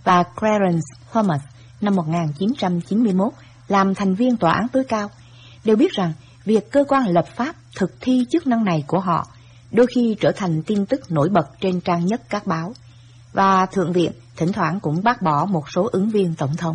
và Clarence Thomas năm 1991 làm thành viên tòa án tối cao đều biết rằng việc cơ quan lập pháp thực thi chức năng này của họ đôi khi trở thành tin tức nổi bật trên trang nhất các báo, và Thượng viện thỉnh thoảng cũng bác bỏ một số ứng viên tổng thống.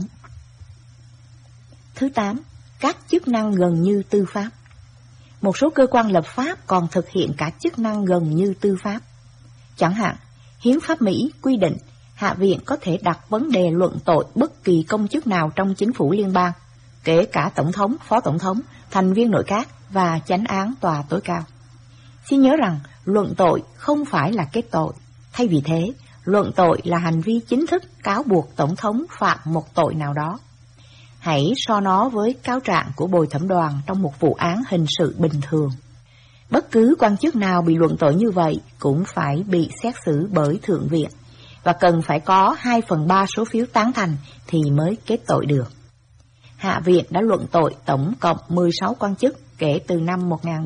Thứ 8. Các chức năng gần như tư pháp. Một số cơ quan lập pháp còn thực hiện cả chức năng gần như tư pháp. Chẳng hạn, Hiến pháp Mỹ quy định Hạ viện có thể đặt vấn đề luận tội bất kỳ công chức nào trong chính phủ liên bang, kể cả tổng thống, phó tổng thống, thành viên nội các và chánh án tòa tối cao. Xin nhớ rằng luận tội không phải là kết tội. Thay vì thế, luận tội là hành vi chính thức cáo buộc tổng thống phạm một tội nào đó. Hãy so nó với cáo trạng của bồi thẩm đoàn trong một vụ án hình sự bình thường. Bất cứ quan chức nào bị luận tội như vậy cũng phải bị xét xử bởi Thượng viện, và cần phải có 2/3 số phiếu tán thành thì mới kết tội được. Hạ viện đã luận tội tổng cộng 16 quan chức kể từ năm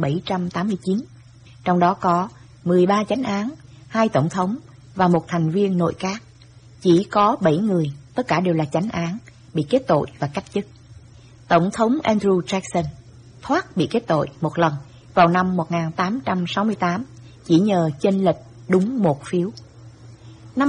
1789, trong đó có 13 chánh án, 2 tổng thống và 1 thành viên nội các. Chỉ có 7 người, tất cả đều là chánh án, bị kết tội và cách chức. Tổng thống Andrew Jackson thoát bị kết tội một lần vào năm 1868, chỉ nhờ chênh lệch đúng 1 phiếu. Năm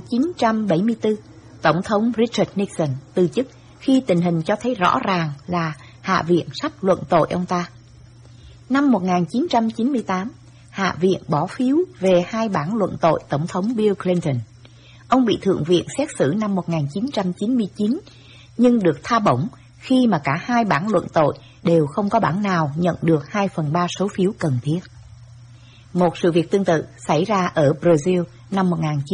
1974, Tổng thống Richard Nixon từ chức khi tình hình cho thấy rõ ràng là Hạ viện sắp luận tội ông ta. Năm 1998, Hạ viện bỏ phiếu về 2 bản luận tội Tổng thống Bill Clinton. Ông bị Thượng viện xét xử năm 1999, nhưng được tha bổng khi mà cả 2 bản luận tội đều không có bản nào nhận được 2/3 số phiếu cần thiết. Một sự việc tương tự xảy ra ở Brazil năm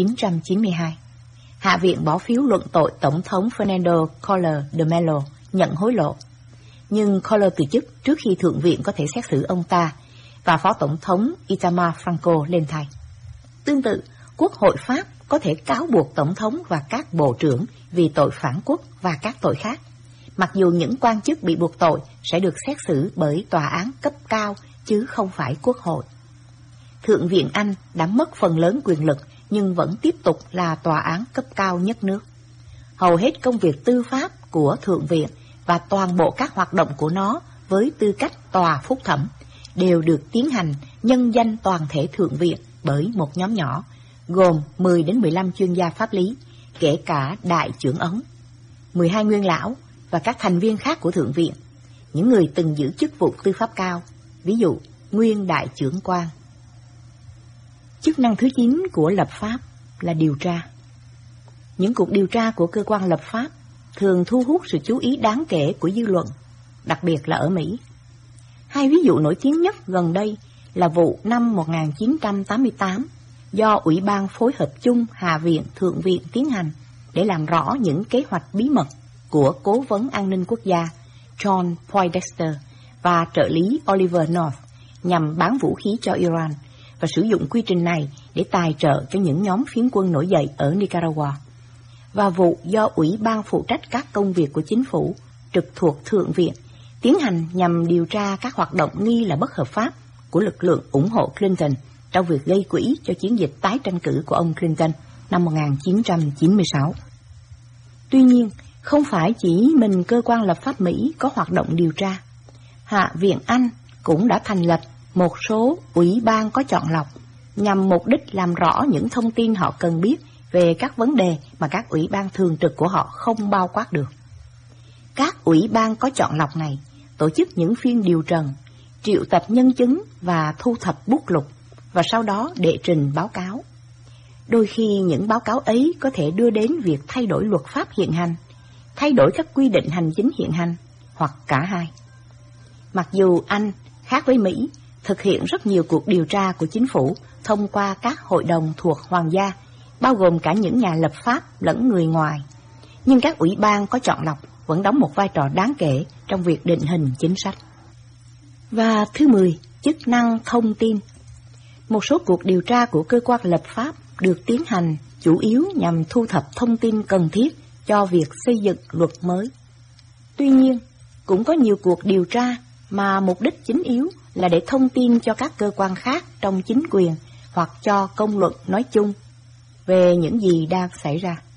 1992. Hạ viện bỏ phiếu luận tội Tổng thống Fernando Collor de Mello nhận hối lộ. Nhưng Collor từ chức trước khi Thượng viện có thể xét xử ông ta, và Phó Tổng thống Itamar Franco lên thay. Tương tự, Quốc hội Pháp có thể cáo buộc Tổng thống và các bộ trưởng vì tội phản quốc và các tội khác, mặc dù những quan chức bị buộc tội sẽ được xét xử bởi tòa án cấp cao chứ không phải Quốc hội. Thượng viện Anh đã mất phần lớn quyền lực nhưng vẫn tiếp tục là tòa án cấp cao nhất nước. Hầu hết công việc tư pháp của Thượng viện và toàn bộ các hoạt động của nó với tư cách tòa phúc thẩm đều được tiến hành nhân danh toàn thể Thượng viện bởi một nhóm nhỏ, gồm 10 đến 15 chuyên gia pháp lý, kể cả đại chưởng ấn, 12 nguyên lão và các thành viên khác của Thượng viện, những người từng giữ chức vụ tư pháp cao, ví dụ nguyên đại chưởng quan. Chức năng thứ 9 của lập pháp là điều tra. Những cuộc điều tra của cơ quan lập pháp thường thu hút sự chú ý đáng kể của dư luận, đặc biệt là ở Mỹ. 2 ví dụ nổi tiếng nhất gần đây là vụ năm 1988 do Ủy ban phối hợp chung Hạ viện Thượng viện tiến hành để làm rõ những kế hoạch bí mật của Cố vấn An ninh Quốc gia John Poindexter và trợ lý Oliver North nhằm bán vũ khí cho Iran và sử dụng quy trình này để tài trợ cho những nhóm phiến quân nổi dậy ở Nicaragua, và vụ do Ủy ban phụ trách các công việc của chính phủ trực thuộc Thượng viện tiến hành nhằm điều tra các hoạt động nghi là bất hợp pháp của lực lượng ủng hộ Clinton trong việc gây quỹ cho chiến dịch tái tranh cử của ông Clinton năm 1996. Tuy nhiên, không phải chỉ mình cơ quan lập pháp Mỹ có hoạt động điều tra. Hạ viện Anh cũng đã thành lập một số ủy ban có chọn lọc nhằm mục đích làm rõ những thông tin họ cần biết về các vấn đề mà các ủy ban thường trực của họ không bao quát được. Các ủy ban có chọn lọc này tổ chức những phiên điều trần, triệu tập nhân chứng và thu thập bút lục, và sau đó đệ trình báo cáo. Đôi khi những báo cáo ấy có thể đưa đến việc thay đổi luật pháp hiện hành, thay đổi các quy định hành chính hiện hành, hoặc cả hai. Mặc dù Anh, khác với Mỹ, thực hiện rất nhiều cuộc điều tra của chính phủ thông qua các hội đồng thuộc hoàng gia, bao gồm cả những nhà lập pháp lẫn người ngoài, nhưng các ủy ban có chọn lọc vẫn đóng một vai trò đáng kể trong việc định hình chính sách. Và thứ 10, chức năng thông tin. Một số cuộc điều tra của cơ quan lập pháp được tiến hành chủ yếu nhằm thu thập thông tin cần thiết cho việc xây dựng luật mới. Tuy nhiên, cũng có nhiều cuộc điều tra mà mục đích chính yếu là để thông tin cho các cơ quan khác trong chính quyền hoặc cho công luận nói chung về những gì đang xảy ra.